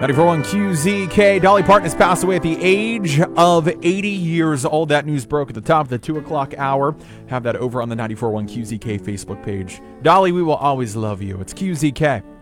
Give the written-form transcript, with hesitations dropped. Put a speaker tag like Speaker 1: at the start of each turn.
Speaker 1: 94.1 QZK. Dolly Parton has passed away at the age of 80 years old. That news broke at the top of the 2 o'clock hour. Have that over on the 94.1 QZK Facebook page. Dolly, we will always love you. It's QZK.